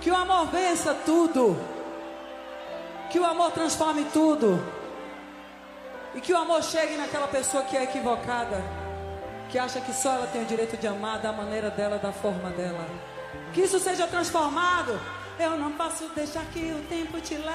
Que o amor vença tudo. Que o amor transforme tudo. E que o amor chegue naquela pessoa que é equivocada, que acha que só ela tem o direito de amar da maneira dela, da forma dela. Que isso seja transformado. Eu não posso deixar que o tempo te leve.